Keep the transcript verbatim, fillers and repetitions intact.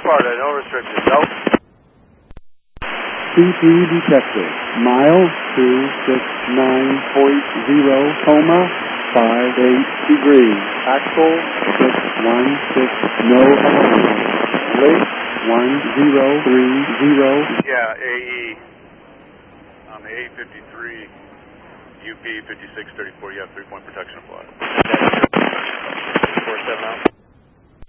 Sparta, no restrictions. Nope. C P detected. Mile two six nine point zero, coma, five eight degrees. Axle six one six, no alarm. Lake one zero three zero. Yeah, A E. On the eight fifty-three, U P fifty-six thirty-four, you have three-point protection applied. four seven out.